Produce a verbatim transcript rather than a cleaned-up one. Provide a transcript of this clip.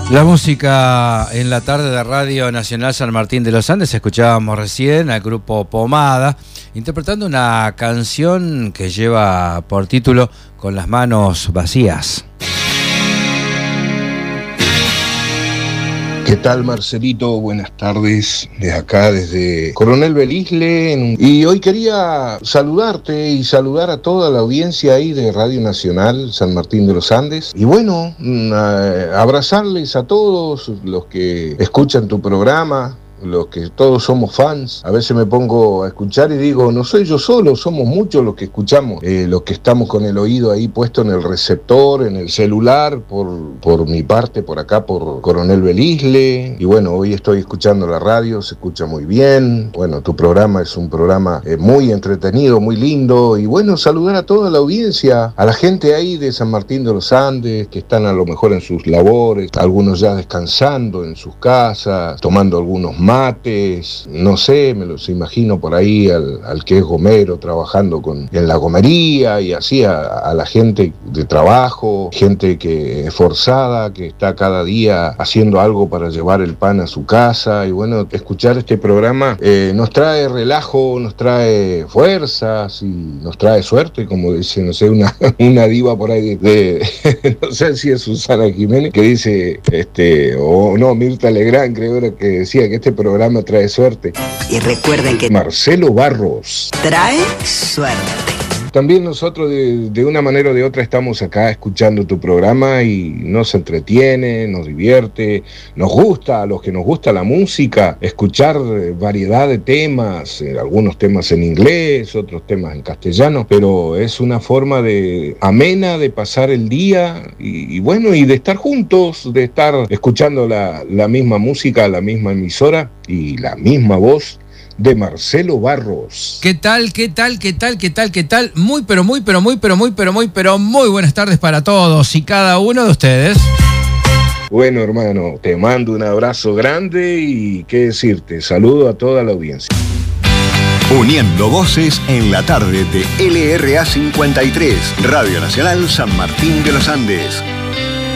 La música en la tarde de Radio Nacional San Martín de los Andes. Escuchábamos recién al grupo Pomada interpretando una canción que lleva por título Con las manos vacías. ¿Qué tal, Marcelito? Buenas tardes, desde acá, desde Coronel Belisle. En un... Y hoy quería saludarte y saludar a toda la audiencia ahí de Radio Nacional San Martín de los Andes. Y bueno, abrazarles a todos los que escuchan tu programa, los que todos somos fans. A veces me pongo a escuchar y digo, no soy yo solo, somos muchos los que escuchamos, eh, los que estamos con el oído ahí puesto en el receptor, en el celular, por, por mi parte, por acá, por Coronel Belisle. Y bueno, hoy estoy escuchando la radio, se escucha muy bien. Bueno, tu programa es un programa eh, muy entretenido, muy lindo. Y bueno, saludar a toda la audiencia, a la gente ahí de San Martín de los Andes, que están a lo mejor en sus labores, algunos ya descansando en sus casas, tomando algunos mates, no sé, me los imagino por ahí al, al que es gomero trabajando con, en la gomería, y así a, a la gente de trabajo, gente que es forzada, que está cada día haciendo algo para llevar el pan a su casa. Y bueno, escuchar este programa eh, nos trae relajo, nos trae fuerzas y nos trae suerte, como dice, no sé, una, una diva por ahí de, de no sé si es Susana Jiménez, que dice, este, o no, Mirta Legrand creo que decía que este programa trae suerte. Y recuerden que Marcelo Barros trae suerte. También nosotros de, de una manera o de otra estamos acá escuchando tu programa y nos entretiene, nos divierte, nos gusta, a los que nos gusta la música, escuchar variedad de temas, eh, algunos temas en inglés, otros temas en castellano, pero es una forma de amena de pasar el día y, y bueno, y de estar juntos, de estar escuchando la, la misma música, la misma emisora y la misma voz de Marcelo Barros. ¿Qué tal, qué tal, qué tal, qué tal, qué tal? Muy, pero muy, pero muy, pero muy, pero muy, pero muy buenas tardes para todos y cada uno de ustedes. Bueno, hermano, te mando un abrazo grande y qué decirte, saludo a toda la audiencia. Uniendo voces en la tarde de L R A cincuenta y tres, Radio Nacional San Martín de los Andes.